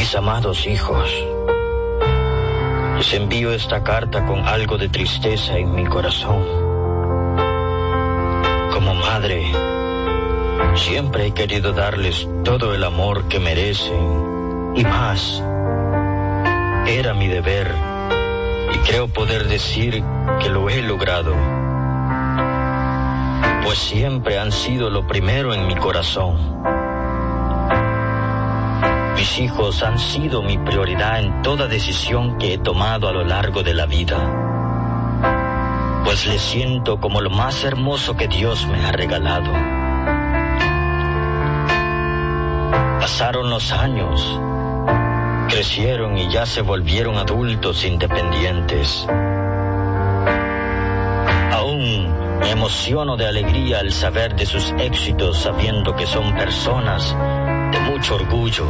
Mis amados hijos, les envío esta carta con algo de tristeza en mi corazón. Como madre, siempre he querido darles todo el amor que merecen y más. Era mi deber y creo poder decir que lo he logrado, pues siempre han sido lo primero en mi corazón. Mis hijos han sido mi prioridad en toda decisión que he tomado a lo largo de la vida, pues les siento como lo más hermoso que Dios me ha regalado. Pasaron los años, crecieron y ya se volvieron adultos independientes. Aún me emociono de alegría al saber de sus éxitos, sabiendo que son personas de mucho orgullo,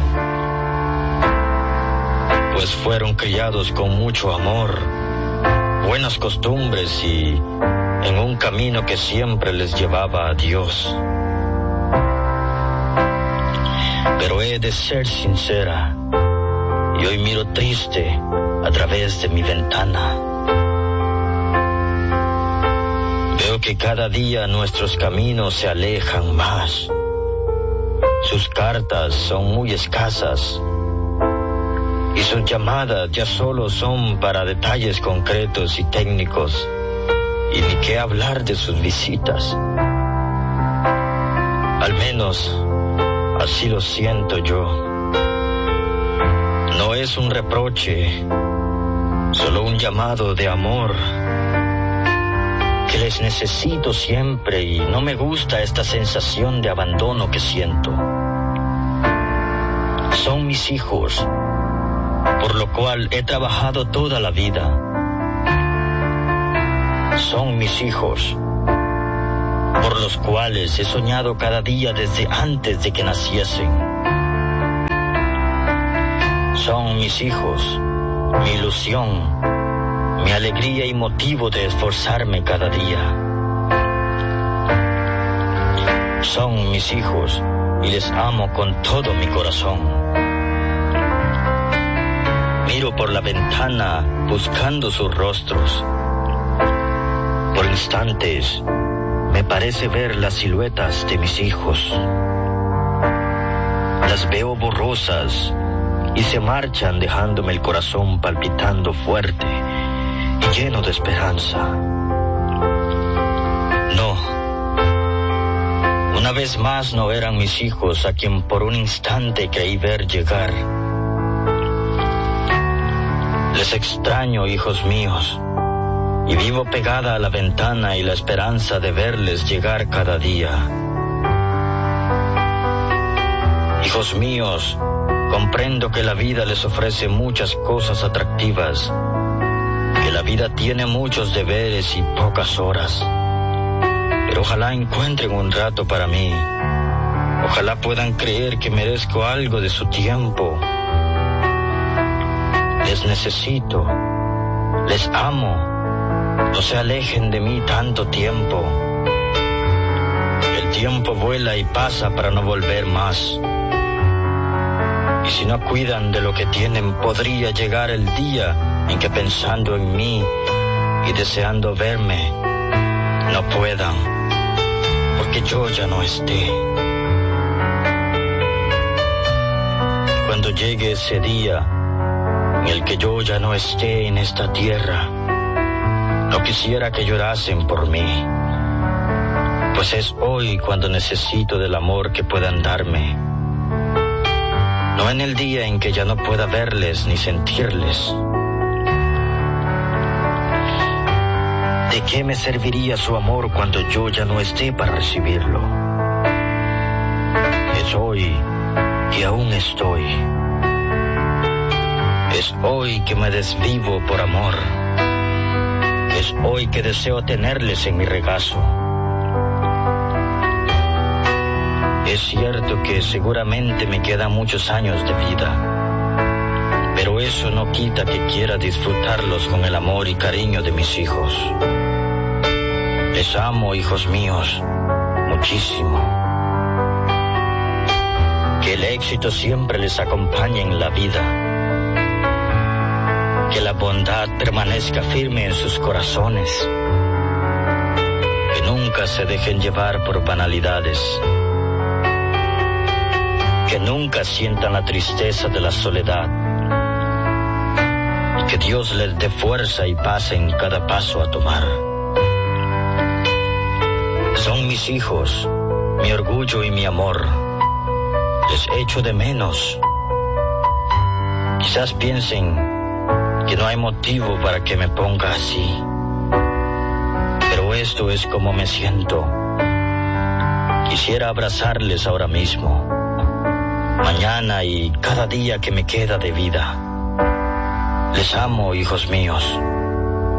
pues fueron criados con mucho amor, buenas costumbres y en un camino que siempre les llevaba a Dios. Pero he de ser sincera, y hoy miro triste a través de mi ventana. Veo que cada día nuestros caminos se alejan más. Sus cartas son muy escasas y sus llamadas ya solo son para detalles concretos y técnicos, y ni qué hablar de sus visitas. Al menos así lo siento yo. No es un reproche, solo un llamado de amor, que les necesito siempre y no me gusta esta sensación de abandono que siento. Son mis hijos, por lo cual he trabajado toda la vida. Son mis hijos, por los cuales he soñado cada día desde antes de que naciesen. Son mis hijos, mi ilusión, mi alegría y motivo de esforzarme cada día. Son mis hijos y les amo con todo mi corazón. Miro por la ventana buscando sus rostros. Por instantes me parece ver las siluetas de mis hijos. Las veo borrosas y se marchan dejándome el corazón palpitando fuerte y lleno de esperanza. No, una vez más no eran mis hijos a quien por un instante creí ver llegar. Les extraño, hijos míos, y vivo pegada a la ventana y la esperanza de verles llegar cada día. Hijos míos, comprendo que la vida les ofrece muchas cosas atractivas, que la vida tiene muchos deberes y pocas horas, pero ojalá encuentren un rato para mí. Ojalá puedan creer que merezco algo de su tiempo. Les necesito, les amo, no se alejen de mí tanto tiempo. El tiempo vuela y pasa para no volver más. Y si no cuidan de lo que tienen, podría llegar el día en que pensando en mí y deseando verme, no puedan, porque yo ya no esté. Cuando llegue ese día en el que yo ya no esté en esta tierra, no quisiera que llorasen por mí, pues es hoy cuando necesito del amor que puedan darme, no en el día en que ya no pueda verles ni sentirles. ¿De qué me serviría su amor cuando yo ya no esté para recibirlo? Es hoy que aún estoy. Es hoy que me desvivo por amor. Es hoy que deseo tenerles en mi regazo. Es cierto que seguramente me quedan muchos años de vida, pero eso no quita que quiera disfrutarlos con el amor y cariño de mis hijos. Les amo, hijos míos, muchísimo. que el éxito siempre les acompañe en la vida, que la bondad permanezca firme en sus corazones, que nunca se dejen llevar por banalidades, que nunca sientan la tristeza de la soledad, que Dios les dé fuerza y paz en cada paso a tomar. Son mis hijos, mi orgullo y mi amor. Les echo de menos. Quizás piensen que no hay motivo para que me ponga así, pero esto es como me siento. Quisiera abrazarles ahora mismo, mañana y cada día que me queda de vida. Les amo, hijos míos.